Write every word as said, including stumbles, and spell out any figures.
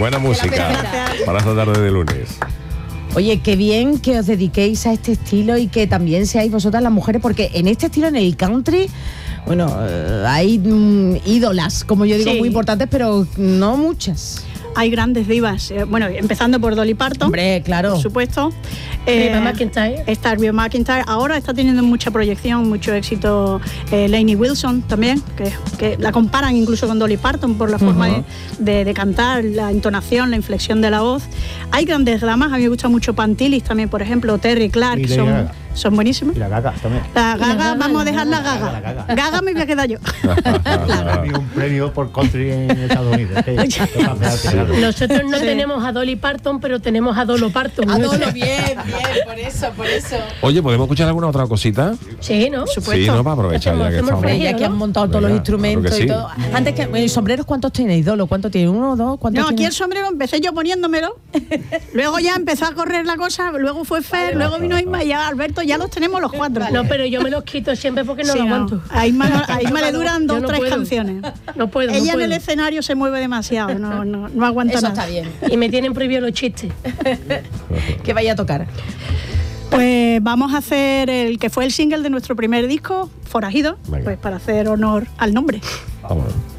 Buena música para esta tarde de lunes. Oye, qué bien que os dediquéis a este estilo y que también seáis vosotras las mujeres, porque en este estilo, en el country, bueno, eh, hay mm, ídolas, como yo digo, Sí. muy importantes, pero no muchas. Hay grandes divas, eh, bueno, empezando por Dolly Parton. Hombre, claro. Por supuesto. Reba McEntire. Está Reba McEntire. Ahora está teniendo mucha proyección, mucho éxito eh, Lainey Wilson también, que, que la comparan incluso con Dolly Parton por la forma Uh-huh. de, de, de cantar, la entonación, la inflexión de la voz. Hay grandes damas, a mí me gusta mucho Pantilis también, por ejemplo, Terry Clark, Y que Lady son, Gaga. son buenísimas. Y la Gaga también. La Gaga, Gaga, vamos a la dejar la Gaga, Gaga. la Gaga. Gaga me voy a quedar yo. Premio- un premio por country en Estados Unidos. Que- que- Nosotros no Sí. tenemos a Dolly Parton, pero tenemos a Dolo Parton. Adolo, bien, bien, por eso, por eso. Oye, ¿podemos escuchar alguna otra cosita? Sí, ¿no? Sí, no, para aprovechar ya que Hacemos estamos. freír. Ya que han montado todos Venga, los instrumentos claro que y sí. todo. Antes que, bueno, ¿y sombreros cuántos tenéis, Dolo? ¿Cuántos tiene? ¿Uno o dos? ¿Cuántos No, aquí tiene? el sombrero empecé yo poniéndomelo. Luego ya empezó a correr la cosa, luego fue Fer, luego vino Isma y ya Alberto, ya los tenemos los cuatro. No, pero yo me los quito siempre porque no Sí, lo no. aguanto. A Isma, no- a Isma le duran dos o Yo no tres puedo. canciones. No puedo, no Ella en puedo. el escenario se mueve demasiado, no, no, no aguanta Eso nada. está bien. Y me tienen prohibido los chistes. Que vaya a tocar. Pues vamos a hacer el que fue el single de nuestro primer disco, Forajido, Venga. pues para hacer honor al nombre. Vámonos.